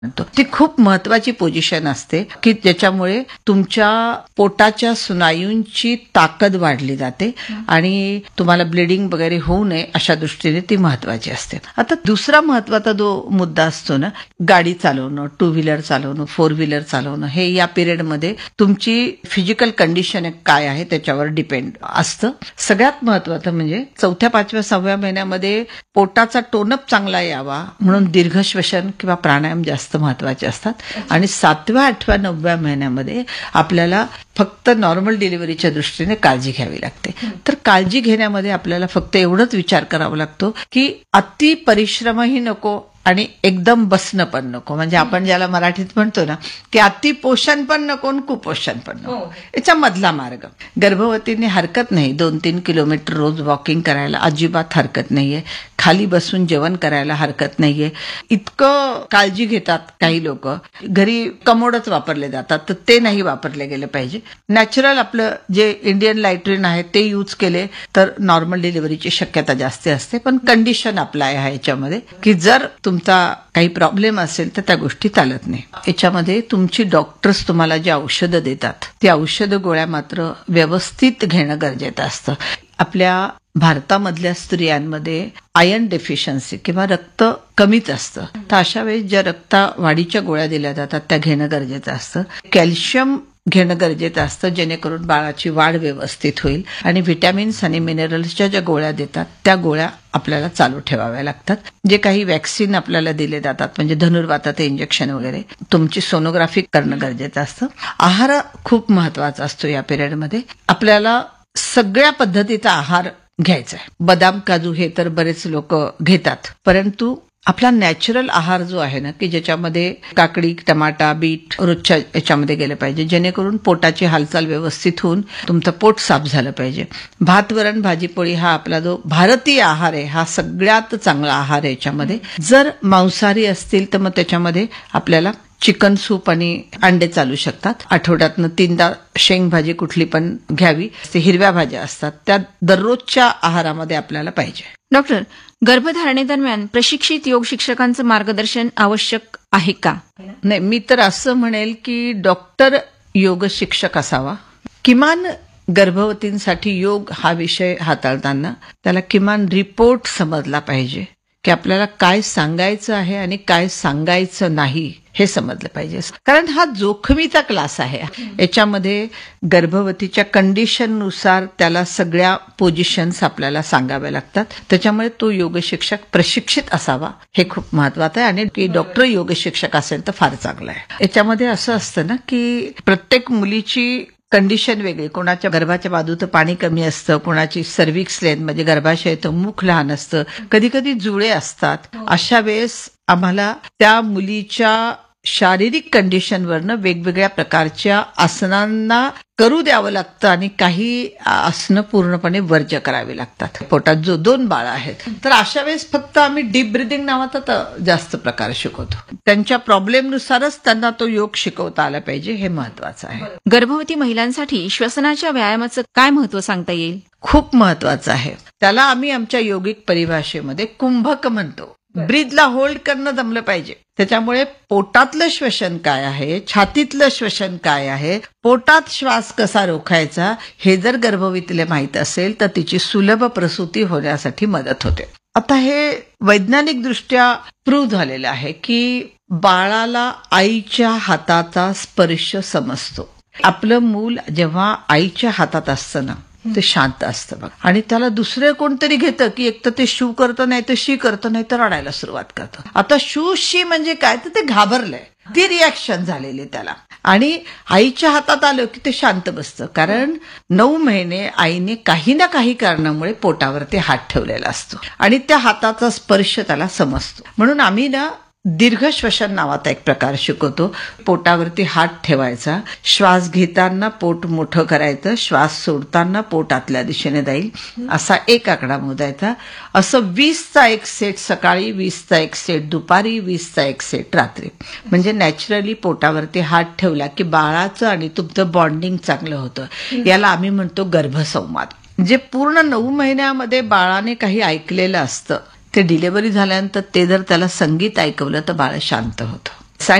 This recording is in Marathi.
ती खूप महत्वाची पोझिशन असते की ज्याच्यामुळे तुमच्या पोटाच्या स्नायूंची ताकद वाढली जाते आणि तुम्हाला ब्लिडिंग वगैरे होऊ नये अशा दृष्टीने ती महत्वाची असते. आता दुसरा महत्वाचा जो मुद्दा असतो ना, गाडी चालवणं, टू व्हीलर चालवणं, फोर व्हीलर चालवणं, हे या पिरियडमध्ये तुमची फिजिकल कंडिशन काय आहे त्याच्यावर डिपेंड असतं. सगळ्यात महत्वाचं म्हणजे 4, 5, 6 महिन्यामध्ये पोटाचा टोनअप चांगला यावा म्हणून दीर्घ श्वसन किंवा प्राणायाम जास्त महत्वाचे असतात आणि 7, 8, 9 महिन्यामध्ये आपल्याला फक्त नॉर्मल डिलिव्हरीच्या दृष्टीने काळजी घ्यावी लागते. तर काळजी घेण्यामध्ये आपल्याला फक्त एवढंच विचार करावा लागतो की अति परिश्रमही नको आणि एकदम बसणं पण नको, म्हणजे आपण ज्याला मराठीत म्हणतो ना की अति पोषण पण नको आणि कुपोषण पण नको, याचा मधला मार्ग. गर्भवतीने हरकत नाही 2-3 किलोमीटर रोज वॉकिंग करायला, अजिबात हरकत नाहीये. खाली बसून जेवण करायला हरकत नाहीये. इतकं काळजी घेतात काही लोक, घरी कमोडच वापरले जातात, तर ते नाही वापरले गेले पाहिजे. नॅचरल आपलं जे इंडियन लायट्रिन आहे ते यूज केले तर नॉर्मल डिलिव्हरीची शक्यता जास्त असते. पण कंडिशन अप्लाय आहे याच्यामध्ये की जर तुमचा काही प्रॉब्लेम असेल तर त्या गोष्टी चालत नाही. याच्यामध्ये तुमची डॉक्टर्स तुम्हाला जे औषधं देतात ती औषध गोळ्या मात्र व्यवस्थित घेणं गरजेचं असतं. आपल्या भारतामधल्या स्त्रियांमध्ये आयर्न डेफिशियन्सी किंवा रक्त कमीच असतं, तर अशा वेळेस ज्या रक्तवाढीच्या गोळ्या दिल्या जातात त्या घेणं गरजेचं असतं. कॅल्शियम घेणं गरजेचं असतं जेणेकरून बाळाची वाढ व्यवस्थित होईल. आणि व्हिटॅमिन्स आणि मिनरल्सच्या ज्या गोळ्या देतात त्या गोळ्या आपल्याला चालू ठेवाव्या लागतात. जे काही वॅक्सिन आपल्याला दिले जातात म्हणजे धनुर्वाताचे इंजेक्शन वगैरे, तुमची सोनोग्राफी करणं गरजेचं असतं. आहार खूप महत्वाचा असतो या पिरियडमध्ये. आपल्याला सगळ्या पद्धतीचा आहार घ्यायचा आहे. बदाम, काजू हे तर बरेच लोक घेतात, परंतु आपला नॅचरल आहार जो आहे ना की ज्याच्यामध्ये काकडी, टमाटा, बीट रोजच्या याच्यामध्ये गेले पाहिजे जेणेकरून पोटाची हालचाल व्यवस्थित होऊन तुमचं पोट साफ झालं पाहिजे. भात, वरण, भाजी, पोळी हा आपला जो भारतीय आहार आहे हा सगळ्यात चांगला आहार आहे. याच्यामध्ये जर मांसाहारी असतील तर मग त्याच्यामध्ये आपल्याला चिकन सूप आणि अंडे चालू शकतात. आठवड्यातनं 3दा शेंगभाजी कुठली पण घ्यावी. हिरव्या भाज्या असतात त्या दररोजच्या आहारामध्ये आपल्याला पाहिजे. डॉक्टर, गर्भधारणेदरम्यान प्रशिक्षित योग शिक्षकांचं मार्गदर्शन आवश्यक आहे का? नाही, मी तर असं म्हणेल की डॉक्टर योग शिक्षक असावा. किमान गर्भवतींसाठी योग हा विषय हाताळताना त्याला किमान रिपोर्ट समजला पाहिजे की आपल्याला काय सांगायचं आहे आणि काय सांगायचं नाही हे समजलं पाहिजे. कारण हा जोखमीचा क्लास आहे. याच्यामध्ये गर्भवतीच्या कंडिशननुसार त्याला सगळ्या पोझिशन्स आपल्याला सांगाव्या लागतात. त्याच्यामुळे तो योग शिक्षक प्रशिक्षित असावा हे खूप महत्वाचं आहे. आणि डॉक्टर योग शिक्षक असेल तर फार चांगलं आहे. याच्यामध्ये असं असतं ना की प्रत्येक मुलीची कंडिशन वेगळी. कोणाच्या गर्भाच्या बाजूचं पाणी कमी असतं, कोणाची सर्व्हिक्स लेंथ म्हणजे गर्भाशयाचं मुख लहान असतं, कधी कधी जुळे असतात. अशा वेळेस आम्हाला त्या मुलीच्या शारीरिक कंडिशनवरनं वेगवेगळ्या प्रकारच्या आसनांना करू द्यावं लागतं आणि काही आसनं पूर्णपणे वर्ज्य करावी लागतात. पोटात जो 2 बाळं आहेत तर अशा वेळेस फक्त आम्ही डीप ब्रिदिंग नावाचा जास्त प्रकार शिकवतो. त्यांच्या प्रॉब्लेमनुसारच त्यांना तो योग शिकवता आला पाहिजे हे महत्वाचं आहे. गर्भवती महिलांसाठी श्वसनाच्या व्यायामाचं काय महत्व सांगता येईल? खूप महत्वाचं आहे. त्याला आम्ही आमच्या योगिक परिभाषेमध्ये कुंभक म्हणतो. ब्रीदला होल्ड करणं जमलं पाहिजे. त्याच्यामुळे पोटातलं श्वसन काय आहे, छातीतलं श्वसन काय आहे, पोटात श्वास कसा रोखायचा हे जर गर्भवतीला माहित असेल तर तिची सुलभ प्रसूती होण्यासाठी मदत होते. आता हे वैज्ञानिक दृष्ट्या प्रूव्ह झालेलं आहे की बाळाला आईच्या हाताचा स्पर्श समजतो. आपलं मूल जेव्हा आईच्या हातात असतं ना ते शांत असतं बघ, आणि त्याला दुसरे कोणतरी घेतं की एक तर ते शू करतं, नाही तर शी करतं, नाही तर रडायला सुरुवात करतं. आता शू शी म्हणजे काय तर ते घाबरलंय, ती रिॲक्शन झालेली त्याला. आणि आईच्या हातात आलं की ते शांत बसतं, कारण 9 महिने आईने काही ना काही कारणामुळे पोटावरती हात ठेवलेला असतो आणि त्या हाताचा स्पर्श त्याला समजतो. म्हणून आम्ही ना दीर्घ श्वसन नावाचा एक प्रकार शिकवतो. पोटावरती हात ठेवायचा, श्वास घेताना पोट मोठं करायचं, श्वास सोडताना पोट आतल्या दिशेने जाईल असा एक आकडा मोजायचा. असं 20चा एक सेट सकाळी, 20चा एक सेट दुपारी, 20चा एक सेट रात्री. म्हणजे नॅचरली पोटावरती हात ठेवला की बाळाचं आणि तुमचं बॉन्डिंग चांगलं होतं. याला आम्ही म्हणतो गर्भसंवाद. जे पूर्ण 9 महिन्यामध्ये बाळाने काही ऐकलेलं असतं ते डिलिव्हरी झाल्यानंतर ते जर त्याला संगीत ऐकवलं तर बाळ शांत होतं.